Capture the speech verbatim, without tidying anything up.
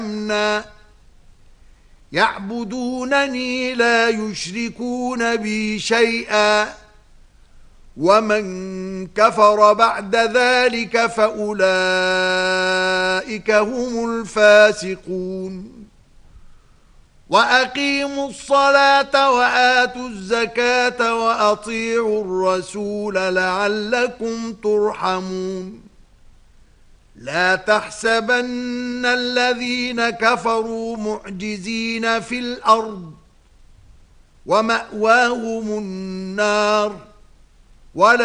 يعبدونني لا يشركون بي شيئا ومن كفر بعد ذلك فأولئك هم الفاسقون وأقيموا الصلاة وآتوا الزكاة وأطيعوا الرسول لعلكم ترحمون لا تحسبن الذين كفروا معجزين في الأرض ومأواهم النار ولا